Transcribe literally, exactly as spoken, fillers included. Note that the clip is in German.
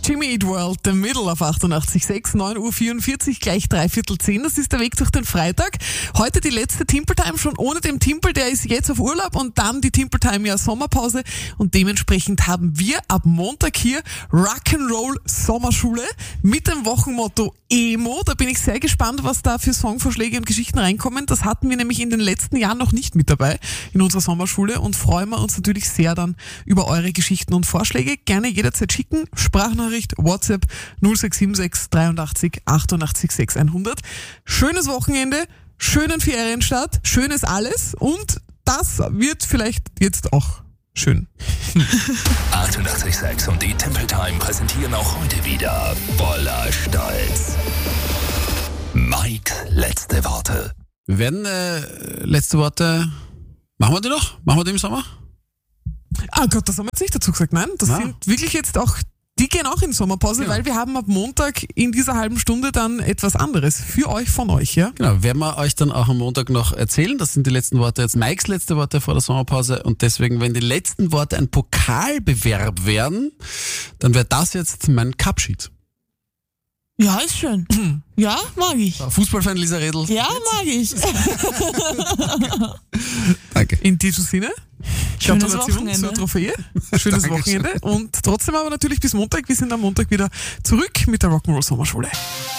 Jimmy Eat World, The Middle auf achtundachtzig Komma sechs, neun Uhr vierundvierzig, gleich dreiviertel zehn. Das ist der Weg durch den Freitag. Heute die letzte Timpel-Time, schon ohne den Timpel, der ist jetzt auf Urlaub und dann die Timpel-Time ja Sommerpause und dementsprechend haben wir ab Montag hier Rock'n'Roll Sommerschule mit dem Wochenmotto Emo. Da bin ich sehr gespannt, was da für Songvorschläge und Geschichten reinkommen. Das hatten wir nämlich in den letzten Jahren noch nicht mit dabei in unserer Sommerschule und freuen wir uns natürlich sehr dann über eure Geschichten und Vorschläge. Gerne jederzeit schicken. Sprachnachricht, WhatsApp null sechs sieben sechs dreiundachtzig achtundachtzig sechshundert. Schönes Wochenende, schönen Ferienstart, schönes alles und das wird vielleicht jetzt auch schön. achtundachtzig Komma sechs und die Timpel-Time präsentieren auch heute wieder voller Stolz Mikes letzte Worte. Wir werden äh, letzte Worte, machen wir die noch? Machen wir die im Sommer? Ah Gott, das haben wir jetzt nicht dazu gesagt. Nein, das Ah. sind wirklich jetzt auch, die gehen auch in Sommerpause, Genau. weil wir haben ab Montag in dieser halben Stunde dann etwas anderes für euch, von euch, ja? Genau, werden wir euch dann auch am Montag noch erzählen. Das sind die letzten Worte, jetzt Mikes letzte Worte vor der Sommerpause. Und deswegen, wenn die letzten Worte ein Pokalbewerb wären, dann wäre das jetzt mein Cupsheet. Ja, ist schön. Ja, mag ich. Fußballfan Lisa Redl. Ja, mag ich. Danke. In diesem Sinne, Schönes Gratulation Wochenende. zur Trophäe. Schönes Dankeschön. Wochenende. Und trotzdem aber natürlich bis Montag. Wir sind am Montag wieder zurück mit der Rock'n'Roll Sommerschule.